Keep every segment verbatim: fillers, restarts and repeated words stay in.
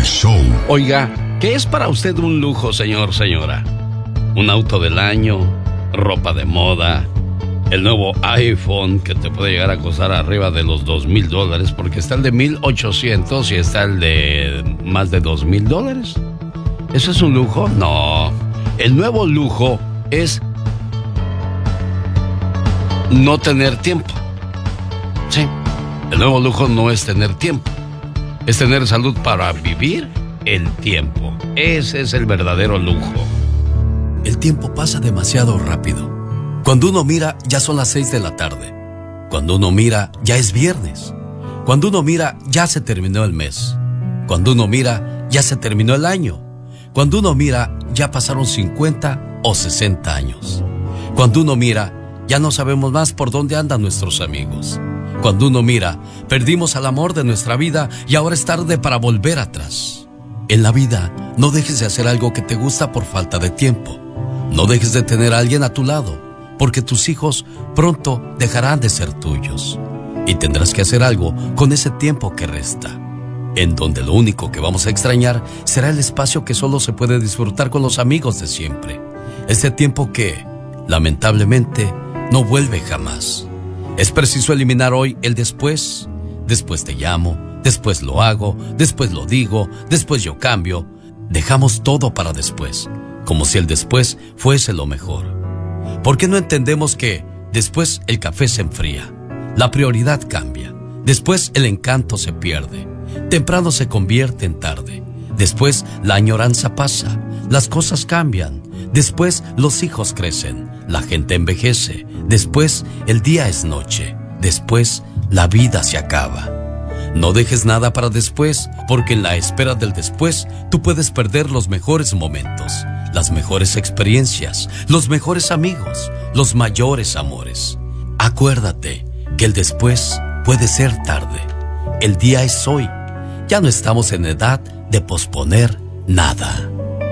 show. Oiga, ¿qué es para usted un lujo, señor, señora? Un auto del año, ropa de moda, el nuevo iPhone que te puede llegar a costar arriba de los dos mil dólares, porque está el de mil ochocientos y está el de más de dos mil dólares. ¿Eso es un lujo? No. El nuevo lujo es no tener tiempo. Sí. El nuevo lujo no es tener tiempo. Es tener salud para vivir el tiempo. Ese es el verdadero lujo. El tiempo pasa demasiado rápido. Cuando uno mira, ya son las seis de la tarde. Cuando uno mira, ya es viernes. Cuando uno mira, ya se terminó el mes. Cuando uno mira, ya se terminó el año. Cuando uno mira, ya pasaron cincuenta o sesenta años. Cuando uno mira, ya no sabemos más por dónde andan nuestros amigos. Cuando uno mira, perdimos al amor de nuestra vida y ahora es tarde para volver atrás. En la vida, no dejes de hacer algo que te gusta por falta de tiempo. No dejes de tener a alguien a tu lado, porque tus hijos pronto dejarán de ser tuyos. Y tendrás que hacer algo con ese tiempo que resta, en donde lo único que vamos a extrañar será el espacio que solo se puede disfrutar con los amigos de siempre. Ese tiempo que, lamentablemente, no vuelve jamás. Es preciso eliminar hoy el después. Después te llamo, después lo hago, después lo digo, después yo cambio. Dejamos todo para después, como si el después fuese lo mejor. ¿Por qué no entendemos que después el café se enfría? La prioridad cambia. Después el encanto se pierde. Temprano se convierte en tarde. Después la añoranza pasa. Las cosas cambian. Después los hijos crecen. La gente envejece. Después el día es noche. Después la vida se acaba. No dejes nada para después, porque en la espera del después tú puedes perder los mejores momentos, las mejores experiencias, los mejores amigos, los mayores amores. Acuérdate que el después puede ser tarde. El día es hoy. Ya no estamos en edad de posponer nada.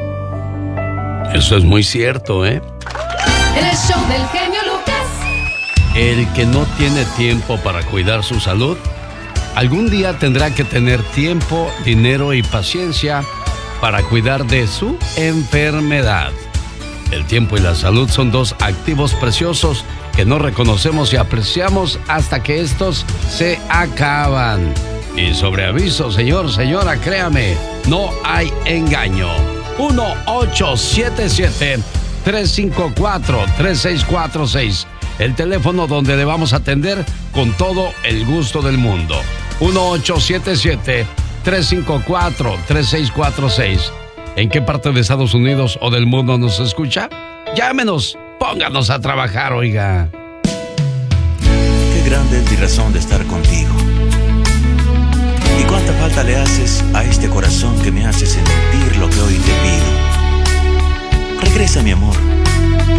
Eso es muy cierto, ¿eh? El show del genio Lucas. El que no tiene tiempo para cuidar su salud, algún día tendrá que tener tiempo, dinero y paciencia para cuidar de su enfermedad. El tiempo y la salud son dos activos preciosos que no reconocemos y apreciamos hasta que estos se acaban. Y sobre aviso, señor, señora, créame, no hay engaño. uno ocho siete siete, tres cinco cuatro, tres seis cuatro seis. El teléfono donde le vamos a atender con todo el gusto del mundo. uno ocho siete siete, tres cinco cuatro, tres seis cuatro seis. ¿En qué parte de Estados Unidos o del mundo nos escucha? Llámenos, pónganos a trabajar, oiga. Qué grande es mi razón de estar contigo. Y cuánta falta le haces a este corazón que me hace sentir lo que hoy te pido. Regresa, mi amor,